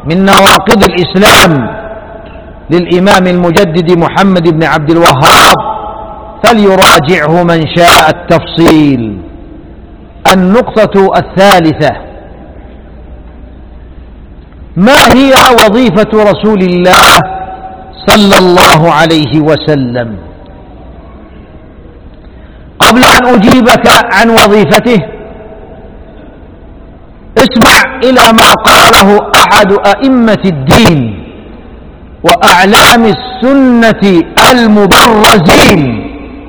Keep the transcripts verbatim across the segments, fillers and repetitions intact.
من نواقض الإسلام للإمام المجدد محمد بن عبد الوهاب، فليراجعه من شاء التفصيل. النقطة الثالثة: ما هي وظيفة رسول الله صلى الله عليه وسلم؟ قبل أن أجيبك عن وظيفته اسمع إلى ما قاله أحد أئمة الدين وأعلام السنة المبرزين،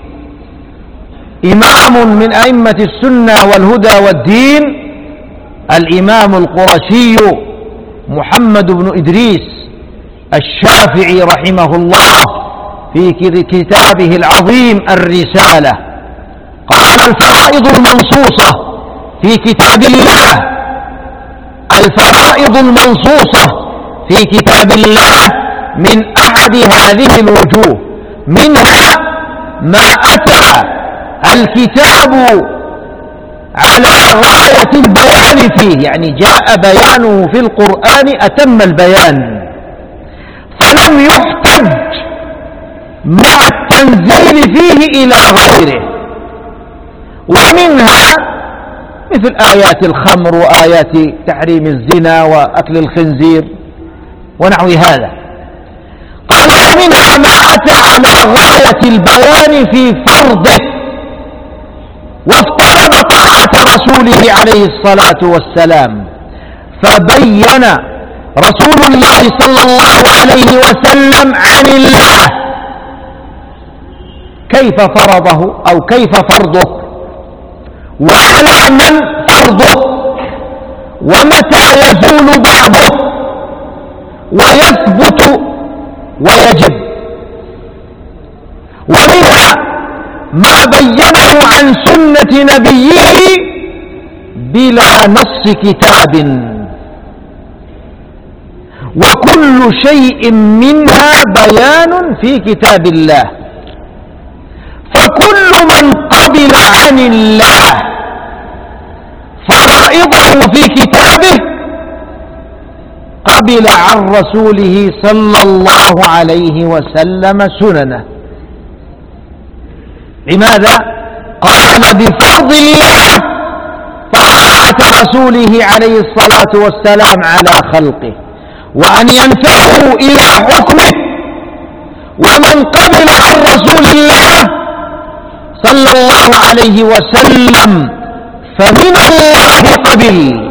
إمام من أئمة السنة والهدى والدين، الإمام القرشي محمد بن إدريس الشافعي رحمه الله في كتابه العظيم الرسالة، قال: الفرائض المنصوصة في كتاب الله الفرائض المنصوصة في كتاب الله من أحد هذه الوجوه، منها ما أتى الكتاب على غاية البيان فيه، يعني جاء بيانه في القرآن أتم البيان، فلم يحتج مع التنزيل فيه إلى غيره. ومنها مثل آيات الخمر وآيات تحريم الزنا وأكل الخنزير ونحو هذا. قال: ومنها ما أتى على غاية البيان في فرضه وافترض طاعة رسوله عليه الصلاة والسلام، فبين رسول الله صلى الله عليه وسلم عن الله كيف فرضه أو كيف فرضه، وعلى من فرضه، ومتى يزول بعضه ويثبت ويجب. ومنها ما بينه عن سنة نبيه بلا نص كتاب، وكل شيء منها بيان في كتاب الله، فكل من قبل عن الله فرائضه في كتابه قبل عن رسوله صلى الله عليه وسلم سننه. لماذا؟ قال: بفرض الله طاعة رسوله عليه الصلاة والسلام على خلقه، وأن ينتهوا إلى حكمه. ومن قبل عن رسول الله صلى الله عليه وسلم فمن الله قبل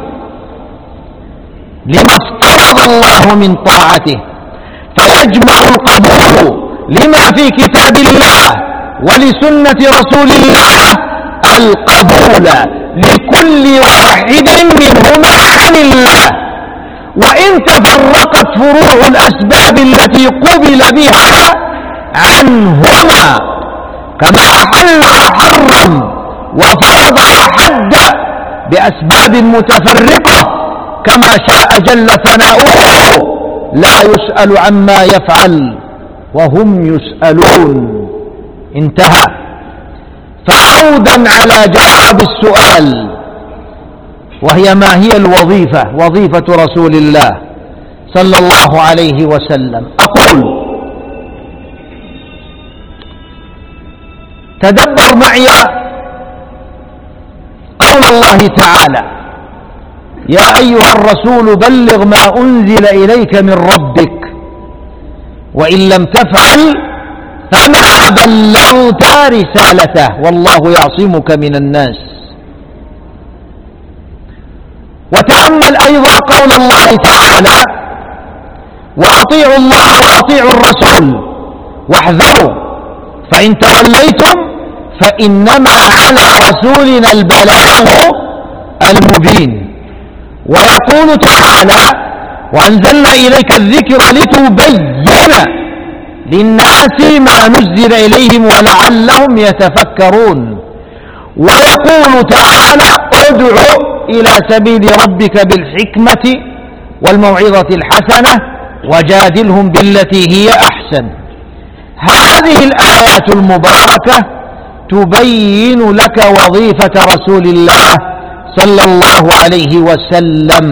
لما افترض الله من طاعته، فيجمع القبول لما في كتاب الله ولسنة رسول الله القبول لكل واحد منهما عن الله، وإن تفرقت فروع الأسباب التي قبل بها عنهما، كما أحل وحرم وفرض وحد بأسباب متفرقة كما شاء جل ثناؤه، لا يسأل عما يفعل وهم يسألون. انتهى. فعودا على جواب السؤال، وهي: ما هي الوظيفة، وظيفة رسول الله صلى الله عليه وسلم؟ أقول: تدبر معي قول الله تعالى: يا أيها الرسول بلغ ما أنزل إليك من ربك وإن لم تفعل فما بلغت رسالته والله يعصمك من الناس. وتأمل أيضا قول الله تعالى: وأطيعوا الله وأطيعوا الرسول واحذروا فإن توليتم فإنما على رسولنا البلاغ المبين. ويقول تعالى: وأنزلنا إليك الذكر لتبين للناس ما نزل إليهم ولعلهم يتفكرون. ويقول تعالى: ادع إلى سبيل ربك بالحكمة والموعظة الحسنة وجادلهم بالتي هي أحسن. هذه الآيات المباركة تبين لك وظيفة رسول الله صلى الله عليه وسلم